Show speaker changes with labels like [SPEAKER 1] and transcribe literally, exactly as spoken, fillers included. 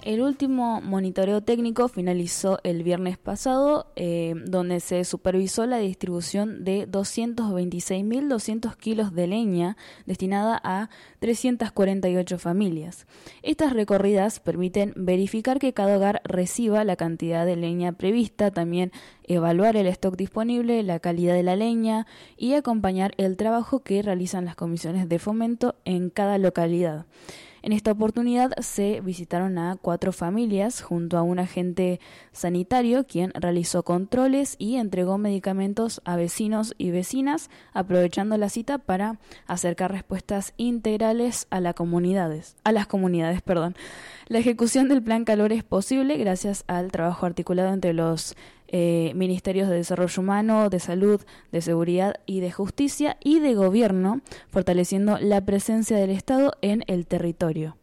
[SPEAKER 1] El último monitoreo técnico finalizó el viernes pasado, eh, donde se supervisó la distribución de doscientos veintiséis mil doscientos kilos de leña destinada a trescientas cuarenta y ocho familias. Estas recorridas permiten verificar que cada hogar reciba la cantidad de leña prevista, también evaluar el stock disponible, la calidad de la leña y acompañar el trabajo que realizan las comisiones de fomento en cada localidad. En esta oportunidad se visitaron a cuatro familias junto a un agente sanitario quien realizó controles y entregó medicamentos a vecinos y vecinas, aprovechando la cita para acercar respuestas integrales a las comunidades, a las comunidades, perdón. La ejecución del Plan Calor es posible gracias al trabajo articulado entre los eh, Ministerios de Desarrollo Humano, de Salud, de Seguridad y de Justicia y de Gobierno, fortaleciendo la presencia del Estado en el territorio.